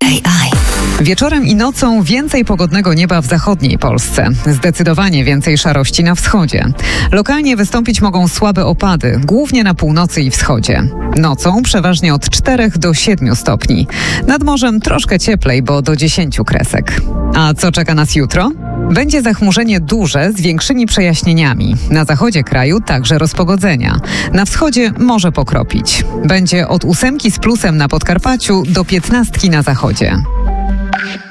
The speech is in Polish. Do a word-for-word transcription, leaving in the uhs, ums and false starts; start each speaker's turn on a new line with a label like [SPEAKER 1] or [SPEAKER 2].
[SPEAKER 1] Wieczorem i nocą więcej pogodnego nieba w zachodniej Polsce. Zdecydowanie więcej szarości na wschodzie. Lokalnie wystąpić mogą słabe opady, głównie na północy i wschodzie. Nocą przeważnie od czterech do siedmiu stopni. Nad morzem troszkę cieplej, bo do dziesięciu kresek. A co czeka nas jutro? Będzie zachmurzenie duże z większymi przejaśnieniami. Na zachodzie kraju także rozpogodzenia. Na wschodzie może pokropić. Będzie od ósemki z plusem na Podkarpaciu do piętnastki na zachodzie.